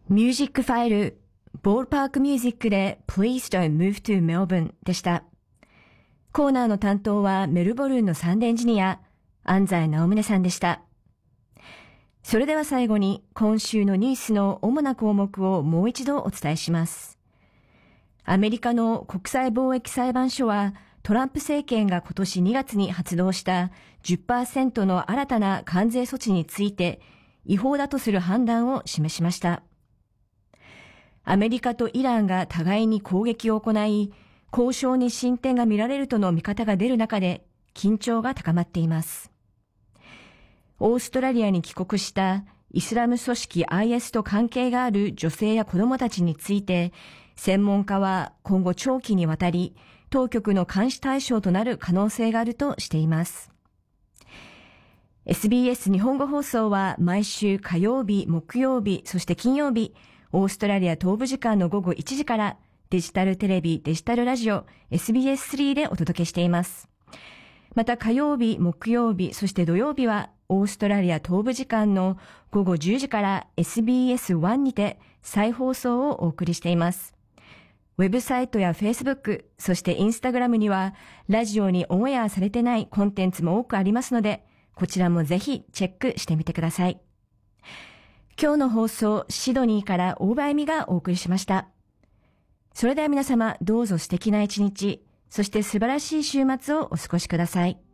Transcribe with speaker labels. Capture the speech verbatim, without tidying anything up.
Speaker 1: ミュージックファイル、ボールパークミュージックで Please Don't Move to Melbourne でした。コーナーの担当はメルボルンのサンデーエンジニア、安西直宗さんでした。それでは最後に今週のニュースの主な項目をもう一度お伝えします。アメリカの国際貿易裁判所はトランプ政権が今年にがつに発動した じゅっパーセント の新たな関税措置について違法だとする判断を示しました。アメリカとイランが互いに攻撃を行い、交渉に進展が見られるとの見方が出る中で緊張が高まっています。オーストラリアに帰国したイスラム組織 アイエス と関係がある女性や子どもたちについて、専門家は今後長期にわたり当局の監視対象となる可能性があるとしています。エスビーエス 日本語放送は毎週火曜日、木曜日、そして金曜日、オーストラリア東部時間の午後いちじからデジタルテレビ、デジタルラジオ エスビーエススリー でお届けしています。また火曜日、木曜日、そして土曜日はオーストラリア東部時間の午後じゅうじから エスビーエスワン にて再放送をお送りしています。ウェブサイトや Facebook、そして Instagram にはラジオにオンエアされてないコンテンツも多くありますので、こちらもぜひチェックしてみてください。今日の放送、シドニーから大場恵美がお送りしました。それでは皆様、どうぞ素敵な一日、そして素晴らしい週末をお過ごしください。